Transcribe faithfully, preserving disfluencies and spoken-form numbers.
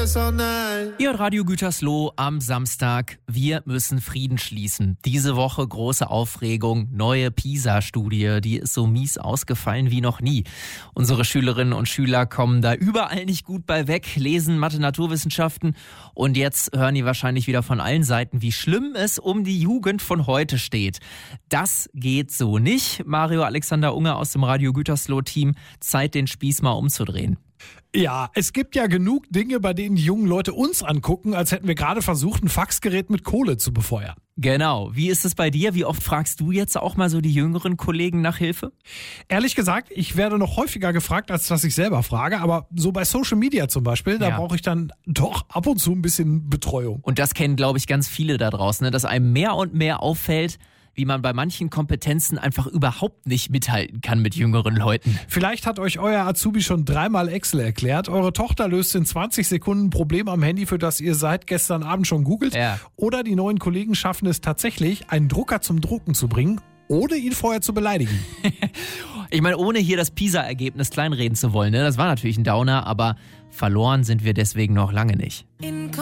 this all night. Ihr hört Radio Gütersloh am Samstag. Wir müssen Frieden schließen. Diese Woche große Aufregung. Neue PISA-Studie, die ist so mies ausgefallen wie noch nie. Unsere Schülerinnen und Schüler kommen da überall nicht gut bei weg, lesen Mathe, Naturwissenschaften und jetzt hören die wahrscheinlich wieder von allen Seiten, wie schlimm es um die Jugend von heute steht. Das geht so nicht. Mario Alexander Unger aus dem Radio Gütersloh-Team, Zeit, den Spieß mal umzudrehen. Ja, es gibt ja genug Dinge, bei denen die jungen Leute uns angucken, als hätten wir gerade versucht, ein Faxgerät mit Kohle zu befeuern. Genau. Wie ist es bei dir? Wie oft fragst du jetzt auch mal so die jüngeren Kollegen nach Hilfe? Ehrlich gesagt, ich werde noch häufiger gefragt, als dass ich selber frage. Aber so bei Social Media zum Beispiel, da Ja. brauche ich dann doch ab und zu ein bisschen Betreuung. Und das kennen, glaube ich, ganz viele da draußen, ne? Dass einem mehr und mehr auffällt, wie man bei manchen Kompetenzen einfach überhaupt nicht mithalten kann mit jüngeren Leuten. Vielleicht hat euch euer Azubi schon dreimal Excel erklärt. Eure Tochter löst in zwanzig Sekunden ein Problem am Handy, für das ihr seit gestern Abend schon googelt. Ja. Oder die neuen Kollegen schaffen es tatsächlich, einen Drucker zum Drucken zu bringen, ohne ihn vorher zu beleidigen. Ich meine, ohne hier das PISA-Ergebnis kleinreden zu wollen, ne? Das war natürlich ein Downer, aber verloren sind wir deswegen noch lange nicht.